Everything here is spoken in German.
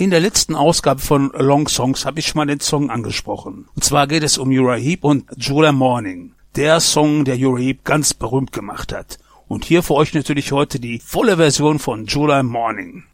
In der letzten Ausgabe von Long Songs habe ich schon mal den Song angesprochen. Und zwar geht es um Uriah Heep und July Morning. Der Song, der Uriah Heep ganz berühmt gemacht hat. Und hier für euch natürlich heute die volle Version von July Morning.